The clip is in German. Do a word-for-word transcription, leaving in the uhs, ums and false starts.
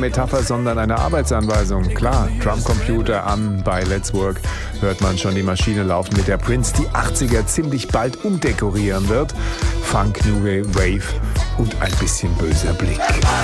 Metapher, sondern eine Arbeitsanweisung. Klar, Drumcomputer an, bei Let's Work hört man schon die Maschine laufen, mit der Prince die achtziger ziemlich bald umdekorieren wird. Funk, New Wave und ein bisschen böser Blick.